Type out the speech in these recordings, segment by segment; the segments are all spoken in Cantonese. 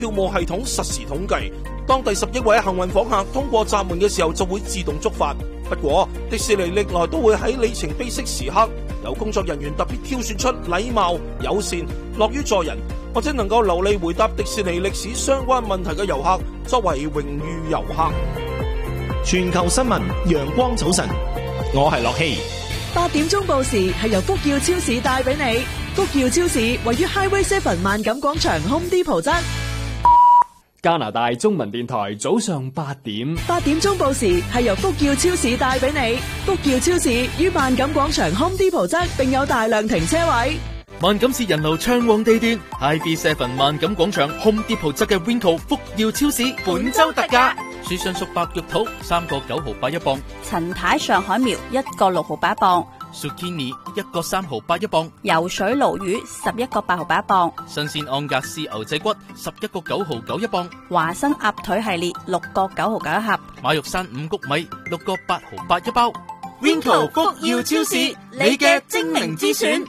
票務系統實時統計，當第10億位幸運訪客通過閘門嘅時候，就會自動觸發。不過，迪士尼歷來都會喺里程碑式時刻，由工作人員特別挑選出禮貌、友善、樂於助人，或者能夠流利回答迪士尼歷史相關問題嘅遊客，作為榮譽遊客。 全球新聞，陽光早晨，我係樂希。 8點鐘報時係由福耀超市帶俾你。福耀超市位於 Highway 7萬錦廣場 Home Depot 側。 加拿大中文電台早上8點。 8點鐘報時係由福耀超市帶俾你。福耀超市於萬錦廣場 Home Depot 側，並有大量停車位。 萬錦市人流暢旺地段 ，Highway 7萬錦廣場 Home Depot 側嘅 Winco 福耀超市本周特價。樹上熟白玉桃3個9毫8一磅， 陳太上海苗1個6毫8一磅 ，Zucchini 1個3毫8一磅， 游水鱸魚11個8毫8一磅， 新鮮安格斯牛仔骨11個9毫9一磅， 華生鴨腿系列6個9毫9一盒， 馬玉山五谷米6個8毫8一包。Winco 福耀超市，你嘅精明之選。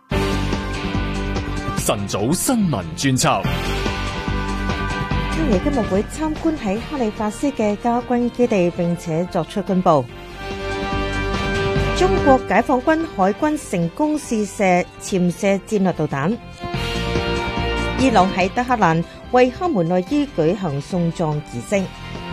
晨早新聞專輯。 卡尼今日會參觀喺哈利法斯嘅加軍基地，並且作出公佈。中國解放軍海軍成功試射潛射戰略導彈。伊朗喺德黑蘭為哈梅內伊舉行送葬儀式。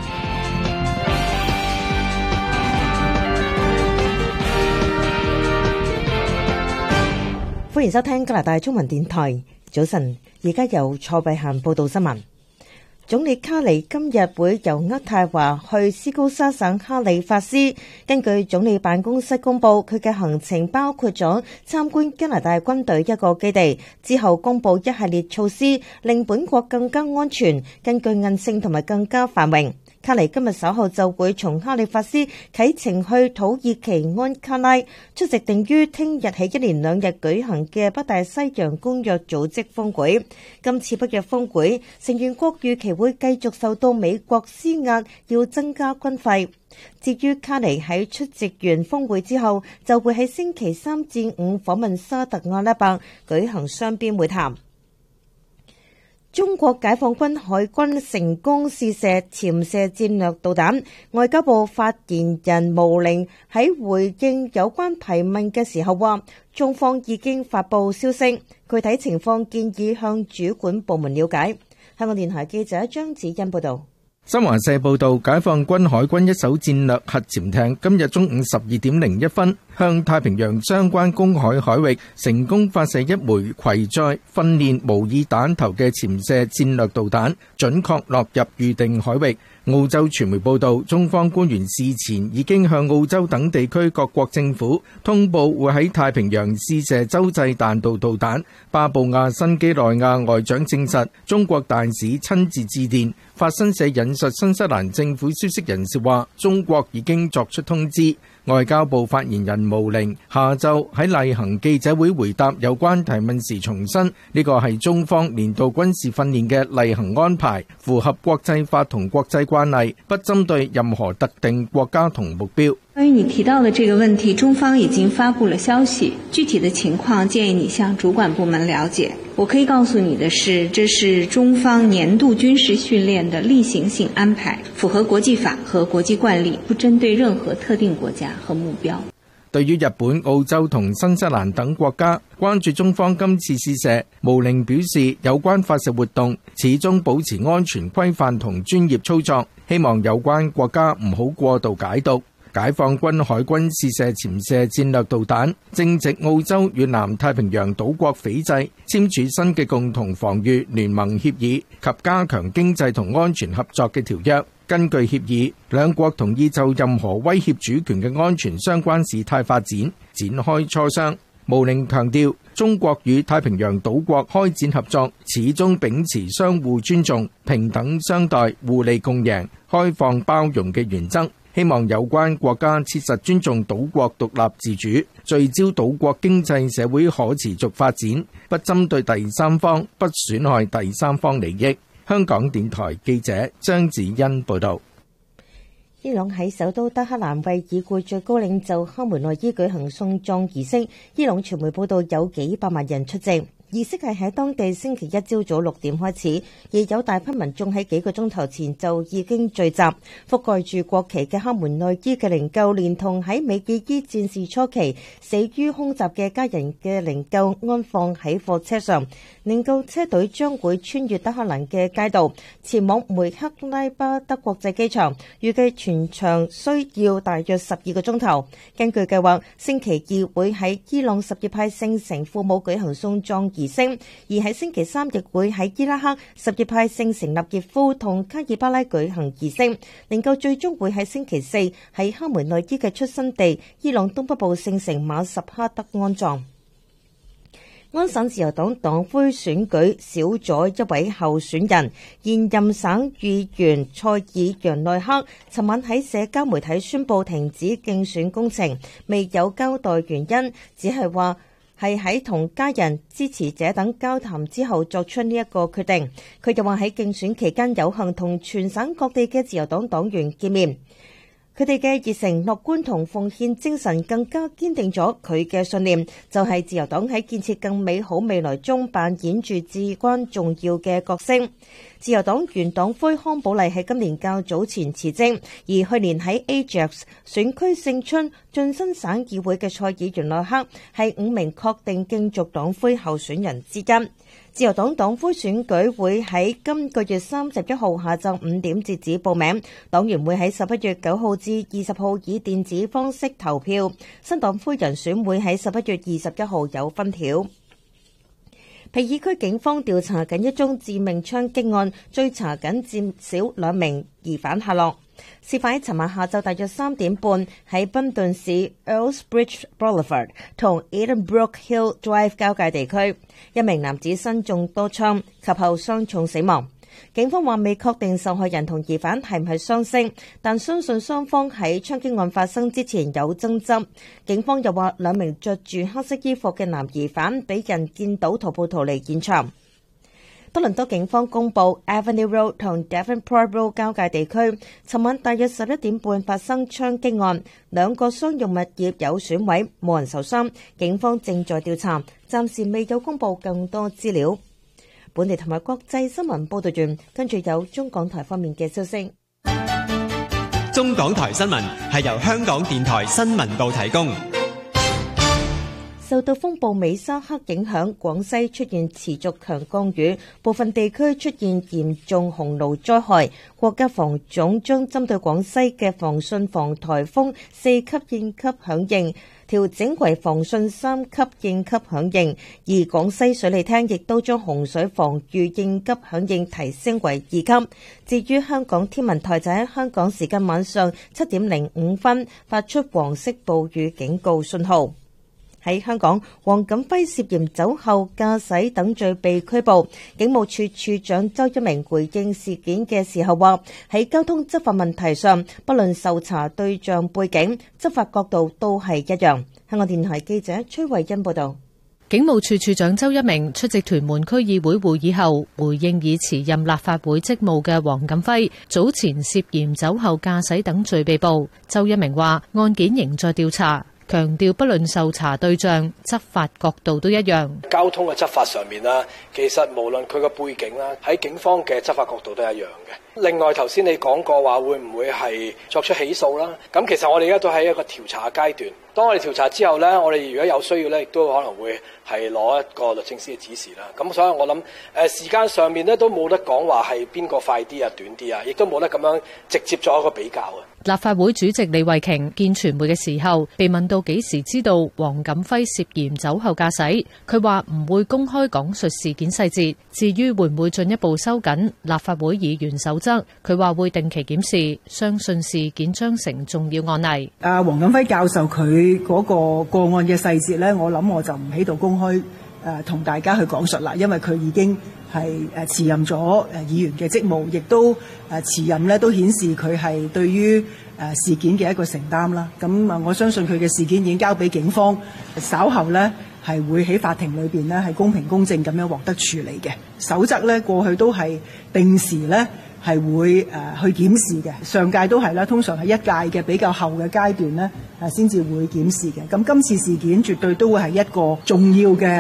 歡迎收聽加拿大中文電台。早晨，而家由蔡慧嫻報道新聞。總理卡尼今日會由渥太華去斯高沙省哈利法斯。根據總理辦公室公佈，佢嘅行程包括咗參觀加拿大軍隊一個基地，之後公佈一系列措施，令本國更加安全、更具韌性同埋更加繁榮。卡尼今日稍後就會從哈利法斯啟程去土耳其安卡拉，出席定於聽日起1連2日舉行嘅北大西洋公約組織峰會。今次北約峰會成員國預期會繼續受到美國施壓，要增加軍費。至於卡尼喺出席完峰會之後，就會喺星期3至5訪問沙特阿拉伯，舉行雙邊會談。中國解放軍海軍成功試射潛射戰略導彈，外交部發言人毛寧喺回應有關提問嘅時候話，中方已經發布消息，具體情況建議向主管部門了解。香港電台記者張子欣報道。 新華社報道，解放軍海軍一艘戰略核潛艇今日中午12:01分向太平洋相關公海海域成功發射一枚攜載訓練模擬彈頭嘅潛射戰略導彈，準確落入預定海域。澳洲傳媒報道，中方官員事前已經向澳洲等地區各國政府通報會喺太平洋試射洲際彈道導彈。巴布亞新幾內亞外長證實，中國大使親自致電。法新社引述新西蘭政府消息人士話，中國已經作出通知。外交部發言人毛寧下晝喺例行記者會回答有關提問時重申，呢個係中方年度軍事訓練嘅例行安排，符合國際法同國際慣例，不針對任何特定國家同目標。 關於你提到的這個問題，中方已經發布了消息，具體的情況建議你向主管部門了解。我可以告訴你的是，這是中方年度軍事訓練的例行性安排，符合國際法和國際慣例，不針對任何特定國家和目標。 對於日本、澳洲同新西蘭等國家關注中方今次試射，毛寧表示，有關發射活動始終保持安全規範同專業操作，希望有關國家唔好過度解讀。解放軍海軍試射潛射戰略導彈，正值澳洲與南太平洋島國斐濟簽署新嘅共同防禦聯盟協議及加強經濟同安全合作嘅條約。根據協議，兩國同意就任何威脅主權嘅安全相關事態發展展開磋商。毛寧強調，中國與太平洋島國開展合作，始終秉持相互尊重、平等相待、互利共贏、開放包容嘅原則。希望有關國家切實尊重島國獨立自主，聚焦島國經濟社會可持續發展，不針對第三方，不損害第三方利益。香港電台記者張子欣報道。 伊朗喺首都德黑蘭為已故最高領袖哈梅內伊舉行送葬儀式，伊朗傳媒報道有幾百萬人出席。 儀式係喺當地星期一朝早6點開始，而有大批民眾喺幾個鐘頭前就已經聚集，覆蓋住國旗嘅哈門內伊嘅靈柩，連同喺美爾伊戰事初期死於空襲嘅家人嘅靈柩安放喺貨車上。靈柩車隊將會穿越德黑蘭嘅街道，前往梅克拉巴德國際機場，預計全場需要大約12個鐘頭。根據計劃，星期二會喺伊朗什葉派聖城庫姆舉行送葬儀式，而喺星期三亦會喺伊拉克什葉派聖城納傑夫同卡爾巴拉舉行儀式。靈柩最終會喺星期四喺哈梅內伊嘅出生地伊朗東北部聖城馬什哈德安葬。安省自由黨黨魁選舉少咗一位候選人，現任省議員塞爾揚內克尋晚喺社交媒體宣布停止競選工程，未有交代原因，只係話係喺同家人、支持者等交談之後作出呢一個決定。佢又話喺競選期間有幸同全省各地嘅自由黨黨員見面。佢哋嘅熱誠、樂觀同奉獻精神更加堅定咗佢嘅信念，就係自由黨喺建設更美好未來中扮演住至關重要嘅角色。自由黨原黨魁康寶麗喺今年較早前辭職，而去年喺 Ajax 選區勝出晉身省議會嘅塞爾揚內克係5名確定競逐黨魁候選人之一。自由黨黨魁選舉會喺今個月31號下晝5點截止報名，黨員會喺11月9號至20號以電子方式投票。新黨魁人選會喺11月21號有分曉。皮爾區警方調查緊一宗致命槍擊案，追查緊至少2名疑犯下落。事發喺尋晚下晝大約3點半，喺賓頓市 Earlsbridge Boulevard 同 Edenbrook Hill Drive 交界地區，一名男子身中多槍，及後傷重死亡。警方話未確定受害人同疑犯係唔係雙星，但相信雙方喺槍擊案發生之前有爭執。警方又話2名着住黑色衣服嘅男疑犯俾人見到徒步逃離現場。多倫多警方公布 Avenue Road 同 Davenport Road 交界地區，尋晚大約11點半發生槍擊案，2個商用物業有損毀，冇人受傷。警方正在調查，暫時未有公布更多資料。本地同埋國際新聞報道完，跟住有中港台方面嘅消息。 中港台新聞係由香港電台新聞部提供。 受到風暴美沙克影響，廣西出現持續強降雨，部分地區出現嚴重洪澇災害。國家防總將針對廣西嘅防汛防颱風4級應急響應，調整為防汛3級應急響應，而廣西水利廳亦都將洪水防禦應急響應提升為2級。至於香港天文台就喺香港時間晚上7點05分發出黃色暴雨警告信號。喺香港，黃錦輝涉嫌酒後駕駛等罪被拘捕。警務處處長周一鳴回應事件嘅時候話，喺交通執法問題上，不論受查對象背景，執法角度都係一樣。香港電台記者崔慧欣報道。 警務處處長周一鳴出席屯門區議會會議後，回應已辭任立法會職務嘅黃錦輝早前涉嫌酒後駕駛等罪被捕。周一鳴話，案件仍在調查，強調不論受查對象，執法角度都一樣。 交通嘅執法上面啦，其實無論佢個背景啦，喺警方嘅執法角度都一樣嘅。另外頭先你講過話會唔會係作出起訴啦？咁其實我哋而家都喺一個調查階段。當我哋調查之後呢，我哋如果有需要呢，亦都可能會係攞一個律政司嘅指示啦。咁所以我諗時間上面呢，都冇得講話係邊個快啲啊、短啲啊，亦都冇得咁樣直接作一個比較啊。 立法會主席李慧瓊見傳媒嘅時候，被問到幾時知道黃錦輝涉嫌酒後駕駛，佢話唔會公開講述事件細節。至於會唔會進一步收緊立法會議員守則，佢話會定期檢視，相信事件將成重要案例。 黃錦輝教授佢嗰個個案嘅細節呢，我諗我就唔喺度公開同大家去講述啦，因為佢已經係辭任咗議員嘅職務，亦都辭任呢都顯示佢係對於事件嘅一個承擔啦。咁我相信佢嘅事件已經交俾警方，稍後呢係會喺法庭裏邊呢係公平公正咁樣獲得處理嘅。守則呢過去都係定時呢係會去檢視嘅，上屆都係啦，通常係一屆嘅比較後嘅階段呢先至會檢視嘅。咁今次事件絕對都會係一個重要嘅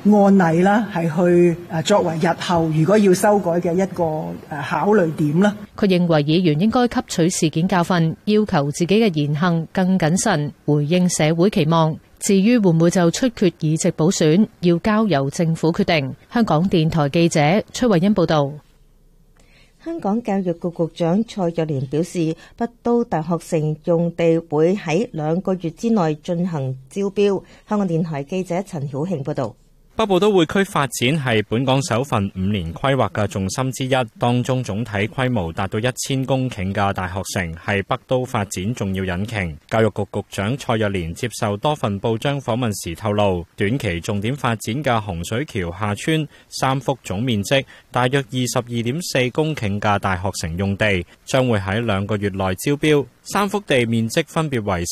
案例啦，係去作為日後如果要修改嘅一個考慮點啦。 佢認為議員應該吸取事件教訓，要求自己嘅言行更謹慎，回應社會期望。至於會唔會就出缺議席補選，要交由政府決定。香港電台記者崔慧欣報道。 香港教育局局長蔡若蓮表示，北都大學城用地會喺2個月之內進行招標。香港電台記者陳曉慶報道。 北部都會區發展係本港首份5年規劃嘅重心之一，當中總體規模達到1000公頃嘅大學城係北都發展重要引擎。教育局局長蔡若蓮接受多份報章訪問時透露，短期重點發展嘅洪水橋廈村3幅總面積大約22.4公頃嘅大學城用地，將會喺2個月內招標。3幅地面積分別為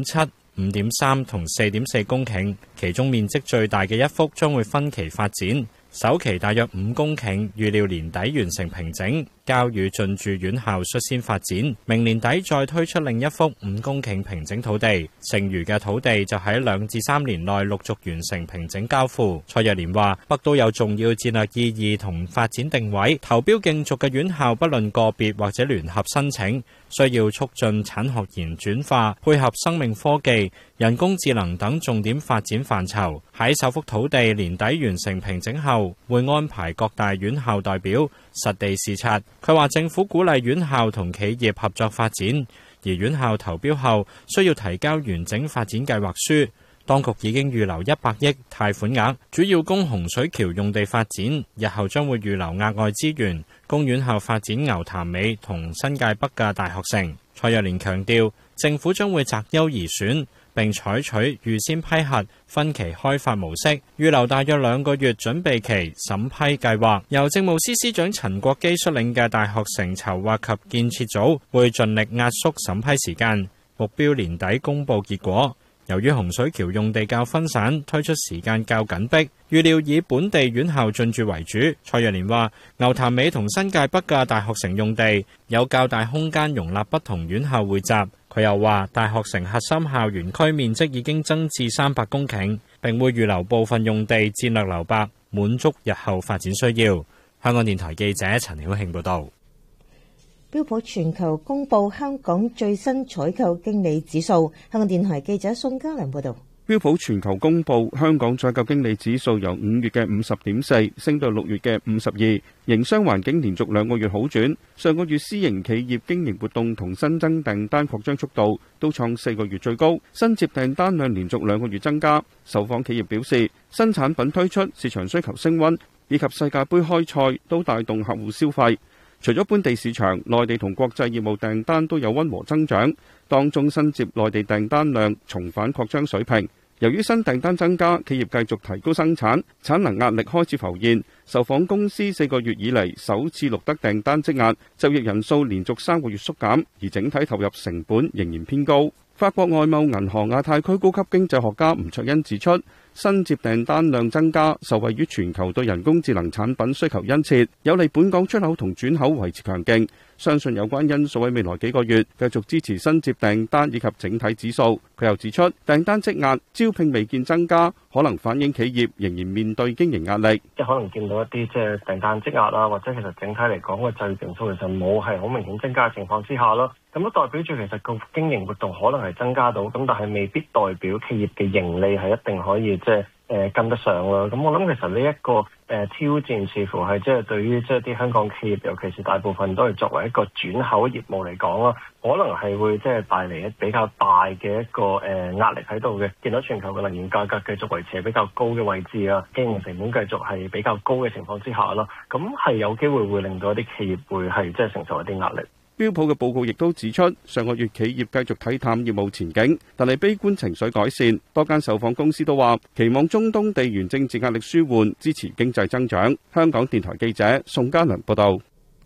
12.7、5.3同4.4公頃，其中面積最大嘅一幅將會分期發展，首期大約5公頃，預料年底完成平整，交予進駐院校率先發展，明年底再推出另一幅5公頃平整土地，剩餘嘅土地就喺2至3年內陸續完成平整交付。蔡若蓮話：北都有重要戰略意義同發展定位，投標競逐嘅院校不論個別或者聯合申請，需要促進產學研轉化，配合生命科技、人工智能等重點發展範疇。喺首幅土地年底完成平整後，會安排各大院校代表實地視察。佢話政府鼓勵院校同企業合作發展，而院校投標後需要提交完整發展計劃書。當局已經預留100億貸款額，主要供洪水橋用地發展，日後將會預留額外資源，供院校發展牛潭尾同新界北嘅大學城。蔡若蓮強調，政府將會擇優而選，並採取預先批核、分期開發模式，預留大約2個月準備期審批計劃。由政務司司長陳國基率領嘅大學城籌劃及建設組會盡力壓縮審批時間，目標年底公佈結果。由於洪水橋用地較分散，推出時間較緊迫，預料以本地院校進駐為主。蔡若蓮話：牛潭尾同新界北嘅大學城用地有較大空間容納不同院校匯集。佢又話：大學城核心校園區面積已經增至300公頃，並會預留部分用地戰略留白，滿足日後發展需要。香港電台記者陳曉慶報導。 標普全球公布香港最新採購經理指數。香港電台記者宋嘉良報道。 標普全球公布香港採購經理指數由5月嘅50.4升到6月嘅52，營商環境連續2個月好轉。上個月私營企業經營活動同新增訂單擴張速度都創4個月最高，新接訂單量連續2個月增加。受訪企業表示，新產品推出、市場需求升溫以及世界盃開賽都帶動客戶消費。除咗本地市場，內地同國際業務訂單都有溫和增長，當中新接內地訂單量重返擴張水平。由於新訂單增加，企業繼續提高生產，產能壓力開始浮現。受訪公司4個月以嚟首次錄得訂單積壓，就業人數連續3個月縮減，而整體投入成本仍然偏高。法國外貿銀行亞太區高級經濟學家吳卓恩指出，新接訂單量增加，受惠於全球對人工智能產品需求殷切，有利本港出口同轉口維持強勁。相信有關因素喺未來幾個月繼續支持新接訂單以及整體指數。佢又指出，訂單積壓、招聘未見增加，可能反映企業仍然面對經營壓力。 即係可能見到一啲即係訂單積壓啦，或者其實整體嚟講個就業人數其實冇係好明顯增加嘅情況之下咯，咁都代表住其實個經營活動可能係增加到，咁但係未必代表企業嘅盈利係一定可以即係跟得上啦。咁我諗其實呢一個挑戰似乎係即係對於即係啲香港企業，尤其是大部分都係作為一個轉口業務嚟講啦，可能係會即係帶嚟比較大嘅一個壓力喺度嘅。見到全球嘅能源價格繼續維持喺比較高嘅位置啊，經營成本繼續係比較高嘅情況之下啦，咁係有機會會令到一啲企業會係即係承受一啲壓力。 標普嘅報告亦都指出，上個月企業繼續睇淡業務前景，但係悲觀情緒改善。多間受訪公司都話期望中東地緣政治壓力舒緩，支持經濟增長。香港電台記者宋嘉良報道。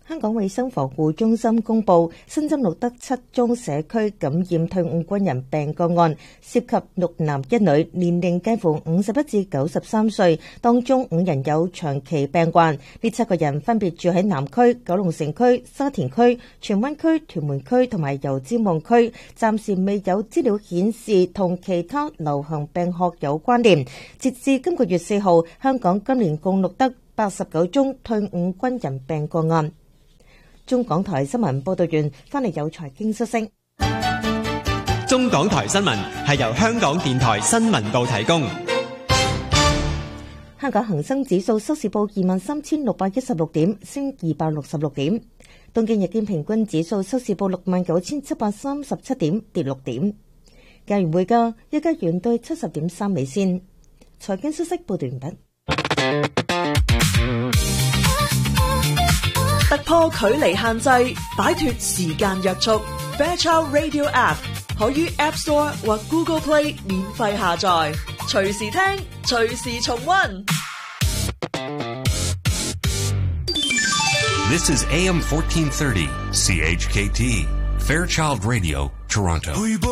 香港衛生防護中心公布，新增錄得7宗社區感染退伍軍人病個案，涉及6男1女，年齡介乎51至93歲，當中5人有長期病患。呢7個人分別住喺南區、九龍城區、沙田區、荃灣區、屯門區同埋油尖旺區，暫時未有資料顯示同其他流行病學有關聯。截至今個月4號，香港今年共錄得89宗退伍軍人病個案。中港台新聞報道完，翻嚟有財經消息。 中港台新聞係由香港電台新聞部提供。 香港恒生指數收市報23,616點，升266點。東京日經平均指數收市報69,737點，跌6點。加元匯價，一加元兌70.3美仙。財經消息報道完畢。 突破距離限制，擺脫時間約束。Fairchild Radio App 可於 App Store 或 Google Play 免費下載，隨時聽，隨時重溫。 This is AM 1430 CHKT Fairchild Radio, Toronto.